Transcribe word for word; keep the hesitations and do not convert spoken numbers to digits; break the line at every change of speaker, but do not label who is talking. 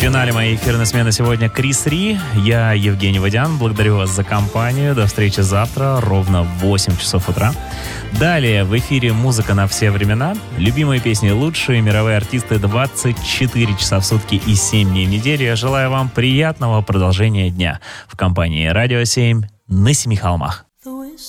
финале моей эфирной смены сегодня Крис Ри. Я Евгений Водян. Благодарю вас за компанию. До встречи завтра ровно в восемь часов утра. Далее в эфире музыка на все времена. Любимые песни, лучшие мировые артисты двадцать четыре часа в сутки и семь дней в неделю. Я желаю вам приятного продолжения дня в компании Радио семь на Семи холмах.